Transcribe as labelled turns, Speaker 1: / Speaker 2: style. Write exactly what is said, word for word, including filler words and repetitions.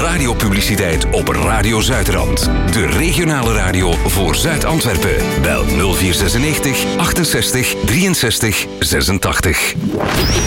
Speaker 1: radiopubliciteit op Radio Zuidrand. De regionale radio voor Zuid-Antwerpen. Bel nul vier negenenzestig achtenzestig drieënzestig zesentachtig.